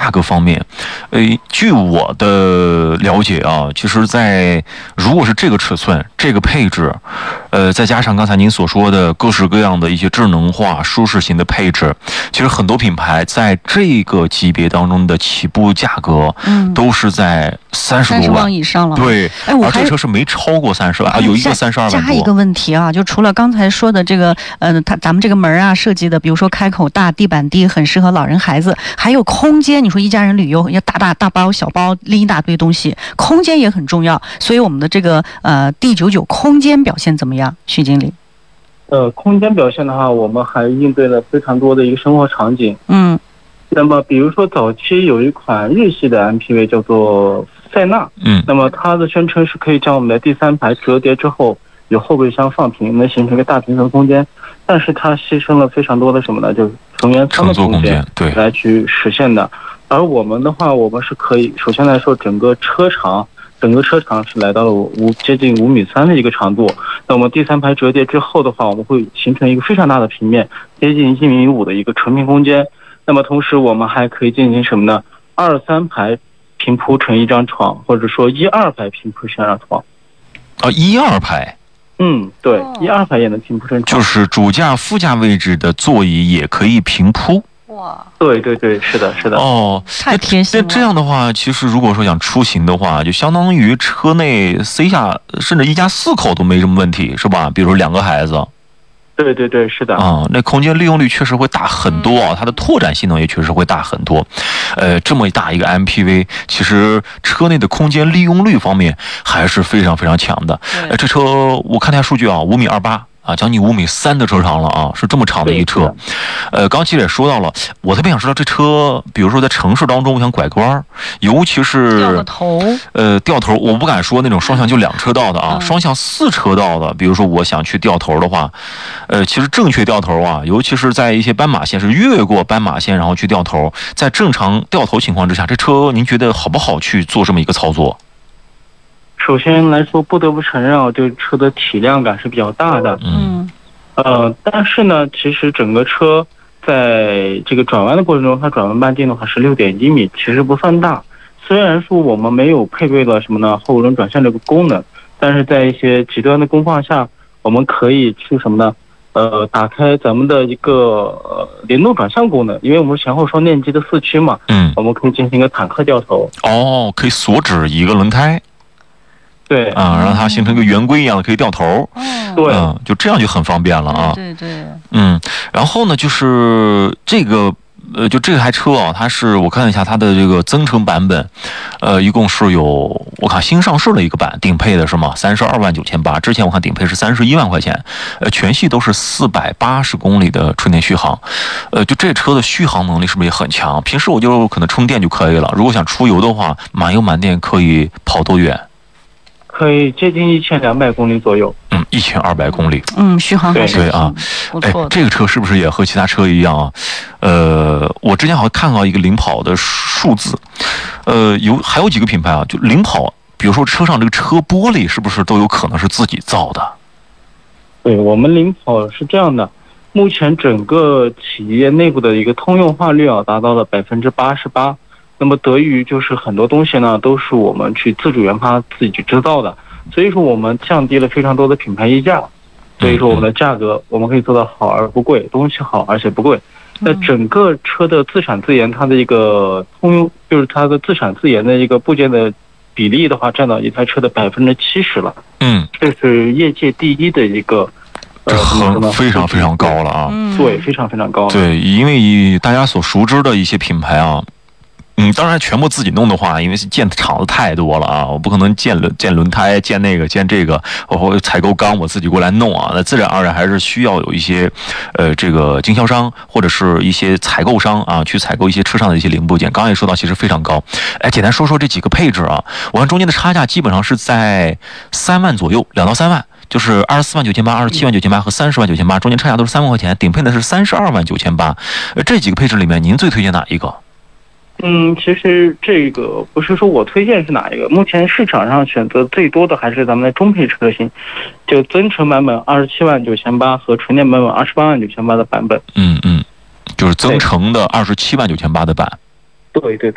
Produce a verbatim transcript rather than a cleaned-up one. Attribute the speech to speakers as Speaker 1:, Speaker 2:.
Speaker 1: 价格方面，呃，据我的了解啊，其实在如果是这个尺寸、这个配置，呃，再加上刚才您所说的各式各样的一些智能化、舒适型的配置，其实很多品牌在这个级别当中的起步价格，嗯，都是在三十多万
Speaker 2: 以上了。
Speaker 1: 对，哎，而这车是没超过三十万啊，有一个三十二万多。
Speaker 2: 加一个问题啊，就除了刚才说的这个，呃，它咱们这个门啊设计的，比如说开口大、地板低，很适合老人孩子，还有空间。你说一家人旅游要大大大包小包拎一大堆东西，空间也很重要。所以我们的这个呃 D 九九空间表现怎么样，徐经理？
Speaker 3: 呃，空间表现的话，我们还应对了非常多的一个生活场景。
Speaker 2: 嗯，
Speaker 3: 那么比如说早期有一款日系的 M P V 叫做塞纳，
Speaker 1: 嗯，
Speaker 3: 那么它的宣称是可以将我们的第三排折叠之后有后备箱放平，能形成一个大平层空间，但是它牺牲了非常多的什么呢？就是成员舱的空间，
Speaker 1: 对，
Speaker 3: 来去实现的。而我们的话，我们是可以首先来说，整个车长。整个车长是来到了五接近五米三的一个长度，那我们第三排折叠之后的话，我们会形成一个非常大的平面，接近一米五的一个纯平空间。那么同时我们还可以进行什么呢？二三排平铺成一张床，或者说一二排平铺成一张床。
Speaker 1: 啊，一二排。
Speaker 3: 嗯，对，一二排也能平铺成床。
Speaker 1: 就是主驾、副驾位置的座椅也可以平铺。
Speaker 2: 哇，
Speaker 3: 对对对，是的，是的。
Speaker 1: 哦，
Speaker 2: 太贴心了。
Speaker 1: 那这样的话，其实如果说想出行的话，就相当于车内塞下，甚至一家四口都没什么问题，是吧？比如说两个孩子。
Speaker 3: 对对对，是的。
Speaker 1: 啊、嗯，那空间利用率确实会大很多啊，它的拓展性能也确实会大很多。呃，这么大一个 M P V， 其实车内的空间利用率方面还是非常非常强的。呃，这车我看一下数据啊，五米二八。啊，将近五米三的车长了啊，是这么长的一车。呃，刚记者也说到了，我特别想知道这车，比如说在城市当中，我想拐弯，尤其是
Speaker 2: 掉个头，
Speaker 1: 呃，掉头，我不敢说那种双向就两车道的啊，
Speaker 2: 嗯、
Speaker 1: 双向四车道的，比如说我想去掉头的话，呃，其实正确掉头啊，尤其是在一些斑马线是越过斑马线然后去掉头，在正常掉头情况之下，这车您觉得好不好去做这么一个操作？
Speaker 3: 首先来说，不得不承认啊，这个车的体量感是比较大的。
Speaker 1: 嗯，
Speaker 3: 呃，但是呢，其实整个车在这个转弯的过程中，它转弯半径的话是六点一米，其实不算大。虽然说我们没有配备了什么呢后轮转向这个功能，但是在一些极端的工况下，我们可以去什么呢？呃，打开咱们的一个呃联动转向功能，因为我们前后双电机的四驱嘛，
Speaker 1: 嗯，
Speaker 3: 我们可以进行一个坦克掉头。
Speaker 1: 哦，可以锁止一个轮胎。
Speaker 3: 对
Speaker 1: 啊，让它形成一个圆规一样的可以掉头，
Speaker 3: 对，
Speaker 1: 嗯，就这样就很方便了啊。
Speaker 2: 对 对, 对，
Speaker 1: 嗯，然后呢，就是这个，呃，就这台车啊，它是我看了一下它的这个增程版本，呃，一共是有我看新上市的一个版，顶配的是吗？三十二万九千八，之前我看顶配是三十一万块钱，呃，全系都是四百八十公里的纯电续航，呃，就这车的续航能力是不是也很强？平时我就可能充电就可以了，如果想出游的话，满油满电可以跑多远？
Speaker 3: 可以接近一千两百公里左右。
Speaker 1: 嗯，一千二百公里。
Speaker 2: 嗯，续航还是
Speaker 1: 对啊，
Speaker 2: 哎，
Speaker 1: 这个车是不是也和其他车一样啊？呃，我之前好像看到一个领跑的数字，呃，有还有几个品牌啊，就领跑，比如说车上这个车玻璃是不是都有可能是自己造的？
Speaker 3: 对，我们领跑是这样的，目前整个企业内部的一个通用化率啊，达到了百分之八十八。那么得益于就是很多东西呢，都是我们去自主研发、自己去制造的，所以说我们降低了非常多的品牌溢价，所以说我们的价格我们可以做到好而不贵，东西好而且不贵。那整个车的自产自研，它的一个通用就是它的自产自研的一个部件的比例的话，占到一台车的百分之七十了。
Speaker 1: 嗯，
Speaker 3: 这是业界第一的一个。
Speaker 1: 这很非常非常高了啊！
Speaker 3: 对，非常非常高。
Speaker 1: 对，因为以大家所熟知的一些品牌啊。嗯，当然全部自己弄的话，因为建厂子太多了啊，我不可能建轮建轮胎、建那个、建这个，我采购钢我自己过来弄啊，那自然而然还是需要有一些，呃，这个经销商或者是一些采购商啊，去采购一些车上的一些零部件。刚刚也说到，其实非常高。哎，简单说说这几个配置啊，我看中间的差价基本上是在三万左右，两到三万。就是二十四万九千八、二十七万九千八和三十万九千八，中间差价都是三万块钱。顶配的是三十二万九千八。呃，这几个配置里面，您最推荐哪一个？
Speaker 3: 嗯，其实这个不是说我推荐是哪一个，目前市场上选择最多的还是咱们的中配车型，就增程版本二十七万九千八和纯电版本二十八万九千八的版本。
Speaker 1: 嗯嗯，就是增程的二十七万九千八的版。
Speaker 3: 对对